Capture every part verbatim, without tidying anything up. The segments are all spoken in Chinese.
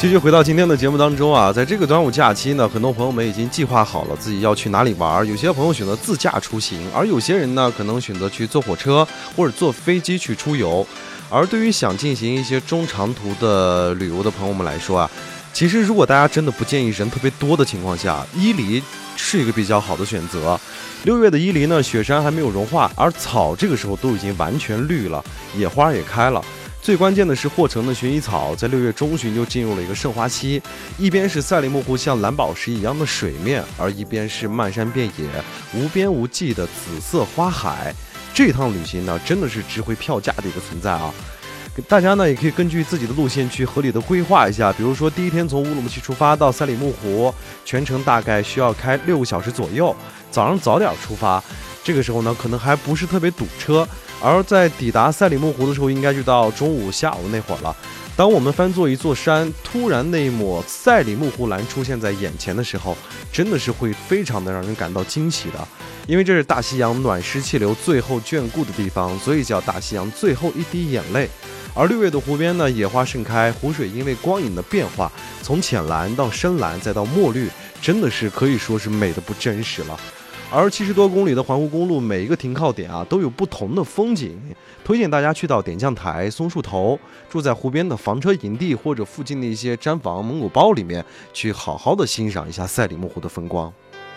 继续回到今天的节目当中啊，在这个端午假期呢，很多朋友们已经计划好了自己要去哪里玩。有些朋友选择自驾出行，而有些人呢可能选择去坐火车或者坐飞机去出游。而对于想进行一些中长途的旅游的朋友们来说啊，其实如果大家真的不建议人特别多的情况下，伊犁是一个比较好的选择。六月的伊犁呢，雪山还没有融化，而草这个时候都已经完全绿了，野花也开了。最关键的是，霍城的薰衣草在六月中旬就进入了一个盛花期，一边是赛里木湖像蓝宝石一样的水面，而一边是漫山遍野、无边无际的紫色花海。这趟旅行呢，真的是值回票价的一个存在啊！大家呢也可以根据自己的路线去合理的规划一下，比如说第一天从乌鲁木齐出发到赛里木湖，全程大概需要开六个小时左右，早上早点出发，这个时候呢可能还不是特别堵车。而在抵达赛里木湖的时候，应该就到中午下午那会儿了。当我们翻作一座山，突然那一抹赛里木湖蓝出现在眼前的时候，真的是会非常的让人感到惊喜的。因为这是大西洋暖湿气流最后眷顾的地方，所以叫大西洋最后一滴眼泪。而六月的湖边呢，野花盛开，湖水因为光影的变化，从浅蓝到深蓝再到墨绿，真的是可以说是美的不真实了。而七十多公里的环湖公路，每一个停靠点啊都有不同的风景，推荐大家去到点将台、松树头，住在湖边的房车营地或者附近的一些毡房、蒙古包里面，去好好的欣赏一下赛里木湖的风光。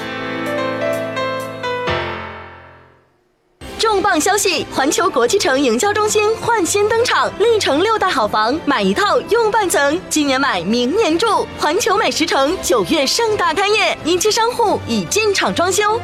重磅消息！环球国际城营销中心焕新登场，历城六大好房，买一套用半层，今年买明年住。环球美食城九月盛大开业，一期商户已进场装修。